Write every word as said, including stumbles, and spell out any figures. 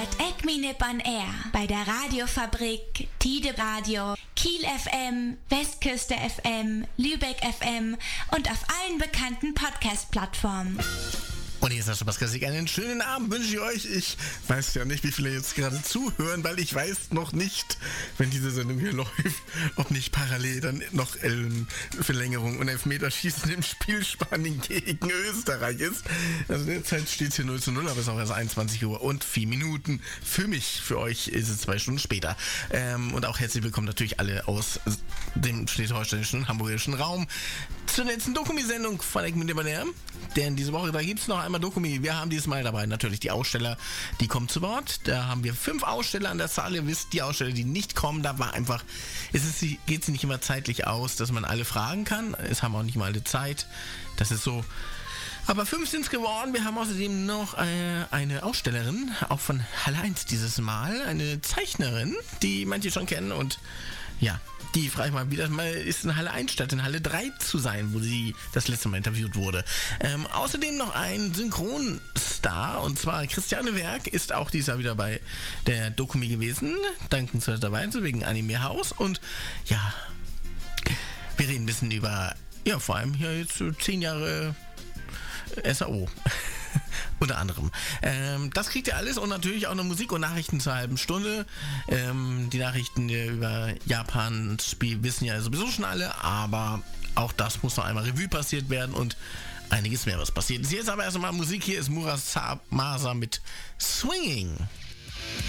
hört Ekmi Nippon Air bei der Radiofabrik, Tide Radio, Kiel F M, Westküste F M, Lübeck F M und auf allen bekannten Podcast-Plattformen. Und hier ist Sascha Baskasik. Einen schönen Abend wünsche ich euch. Ich weiß ja nicht, wie viele jetzt gerade zuhören, weil ich weiß noch nicht, wenn diese Sendung hier läuft, ob nicht parallel dann noch ähm, Verlängerung und Elfmeterschießen im Spiel Spanien gegen Österreich ist. Also derzeit steht es hier null zu null, aber es ist auch erst einundzwanzig Uhr und vier Minuten. Für mich, für euch ist es zwei Stunden später. Ähm, und auch herzlich willkommen natürlich alle aus dem schleswig-holsteinischen, hamburgischen Raum zur letzten Dokumi-Sendung von Ekmi Nippon Air. Denn diese Woche, da gibt es noch einmal Dokumi. Wir haben dieses Mal dabei natürlich die Aussteller, die kommen zu Wort. Da haben wir fünf Aussteller an der Zahl. Ihr wisst, die Aussteller, die nicht kommen, da war einfach, es ist, geht es nicht immer zeitlich aus, dass man alle fragen kann. Es haben auch nicht mal alle Zeit. Das ist so. Aber fünf sind es geworden. Wir haben außerdem noch äh, eine Ausstellerin, auch von Halle eins dieses Mal. Eine Zeichnerin, die manche schon kennen. Und ja, die frage ich mal, wie das mal ist, in Halle eins statt in Halle drei zu sein, wo sie das letzte Mal interviewt wurde. Ähm, außerdem noch ein Synchronstar, und zwar Christiane Werk ist auch dieses Jahr wieder bei der Dokumi gewesen. Dankenswerterweise wegen Anime Haus. Und ja, wir reden ein bisschen über, ja, vor allem hier jetzt so zehn Jahre S A O. Unter anderem. Ähm, das kriegt ihr alles und natürlich auch noch Musik und Nachrichten zur halben Stunde. Ähm, die Nachrichten über Japans Spiel wissen ja sowieso schon alle, aber auch das muss noch einmal Revue passiert werden und einiges mehr, was passiert ist. Jetzt aber erstmal Musik. Hier ist Muramasa mit Swinging.